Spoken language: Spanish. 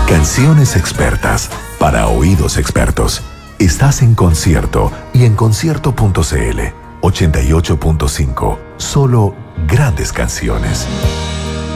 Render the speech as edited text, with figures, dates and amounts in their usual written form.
Canciones expertas para oídos expertos. Estás en concierto y en concierto.cl 88.5. Solo grandes canciones.